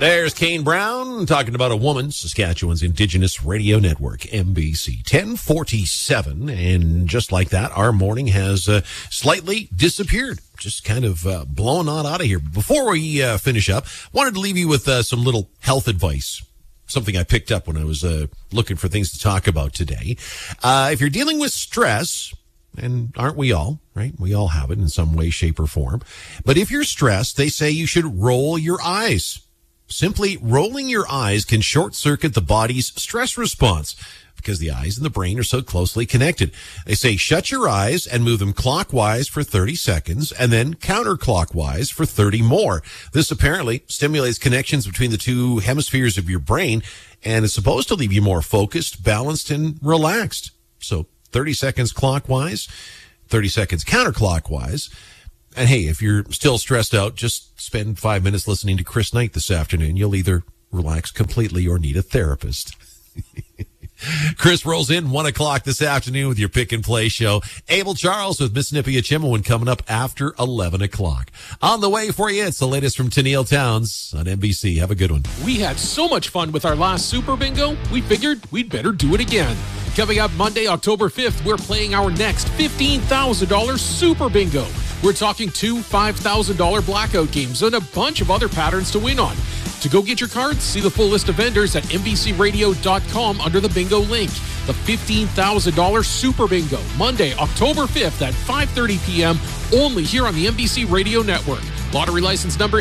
There's Kane Brown talking about a woman, Saskatchewan's Indigenous Radio Network, MBC. 10:47, and just like that, our morning has slightly disappeared. Just kind of blown on out of here. Before we finish up, wanted to leave you with some little health advice. Something I picked up when I was looking for things to talk about today. If you're dealing with stress, and aren't we all, right? We all have it in some way, shape, or form. But if you're stressed, they say you should roll your eyes. Simply rolling your eyes can short-circuit the body's stress response because the eyes and the brain are so closely connected. They say shut your eyes and move them clockwise for 30 seconds and then counterclockwise for 30 more. This apparently stimulates connections between the two hemispheres of your brain and is supposed to leave you more focused, balanced, and relaxed. So 30 seconds clockwise, 30 seconds counterclockwise. And hey, if you're still stressed out, just spend 5 minutes listening to Chris Knight this afternoon. You'll either relax completely or need a therapist. Chris rolls in 1 o'clock this afternoon with your Pick and Play show. Abel Charles with Miss Nippia Chimawin coming up after 11 o'clock. On the way for you, it's the latest from Tennille Towns on NBC. Have a good one. We had so much fun with our last Super Bingo, we figured we'd better do it again. Coming up Monday, October 5th, we're playing our next $15,000 Super Bingo. We're talking 2 $5,000 blackout games and a bunch of other patterns to win on. To go get your cards, see the full list of vendors at NBCRadio.com under the bingo link. The $15,000 Super Bingo, Monday, October 5th at 5:30 p.m., only here on the NBC Radio Network. Lottery license number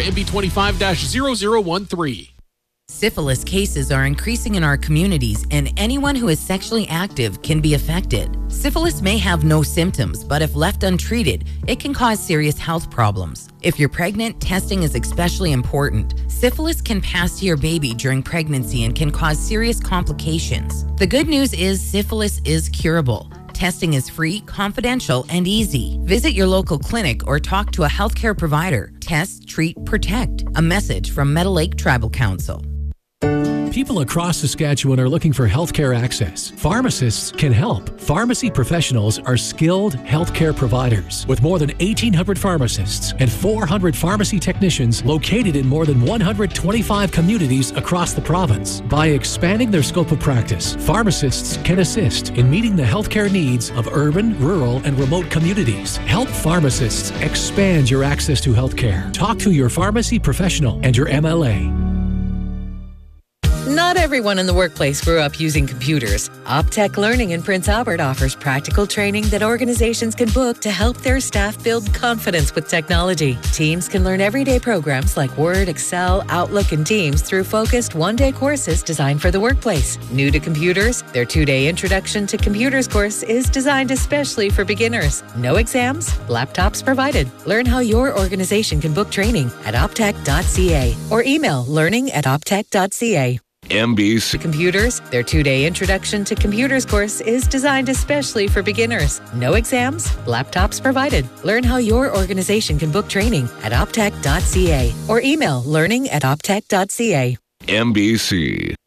MB25-0013. Syphilis cases are increasing in our communities, and anyone who is sexually active can be affected. Syphilis may have no symptoms, but if left untreated, it can cause serious health problems. If you're pregnant, testing is especially important. Syphilis can pass to your baby during pregnancy and can cause serious complications. The good news is syphilis is curable. Testing is free, confidential, and easy. Visit your local clinic or talk to a healthcare provider. Test, treat, protect. A message from Meadow Lake Tribal Council. People across Saskatchewan are looking for healthcare access. Pharmacists can help. Pharmacy professionals are skilled healthcare providers with more than 1,800 pharmacists and 400 pharmacy technicians located in more than 125 communities across the province. By expanding their scope of practice, pharmacists can assist in meeting the healthcare needs of urban, rural, and remote communities. Help pharmacists expand your access to healthcare. Talk to your pharmacy professional and your MLA. Not everyone in the workplace grew up using computers. Optech Learning in Prince Albert offers practical training that organizations can book to help their staff build confidence with technology. Teams can learn everyday programs like Word, Excel, Outlook, and Teams through focused one-day courses designed for the workplace. New to computers, their 2-day Introduction to Computers course is designed especially for beginners. No exams, laptops provided. Learn how your organization can book training at optech.ca or email learning@optech.ca. NBC Computers, their 2-day Introduction to Computers course is designed especially for beginners. No exams, laptops provided. Learn how your organization can book training at optech.ca or email learning@optech.ca. NBC